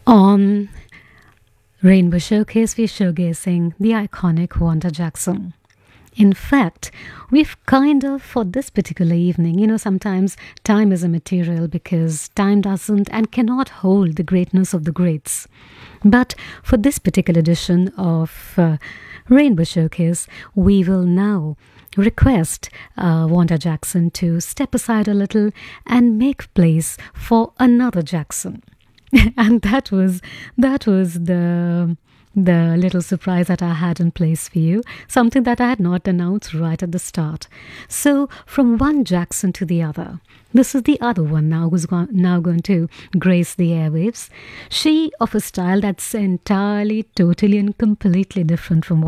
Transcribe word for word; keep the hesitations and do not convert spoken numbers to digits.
On Rainbow Showcase, we're showcasing the iconic Wanda Jackson. In fact, we've kind of, for this particular evening, you know, sometimes time is immaterial because time doesn't and cannot hold the greatness of the greats. But for this particular edition of uh, Rainbow Showcase, we will now request uh, Wanda Jackson to step aside a little and make place for another Jackson. And that was that was the the little surprise that I had in place for you, something that I had not announced right at the start. So from one Jackson to the other, this is the other one now who's go- now going to grace the airwaves. She of a style that's entirely, totally and completely different from